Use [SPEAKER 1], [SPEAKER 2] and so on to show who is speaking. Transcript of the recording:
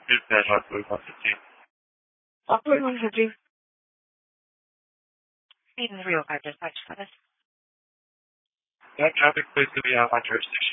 [SPEAKER 1] Is that what we want to see?
[SPEAKER 2] Upward 100. Speed and real card dispatch status.
[SPEAKER 1] That traffic please to be out on jurisdiction.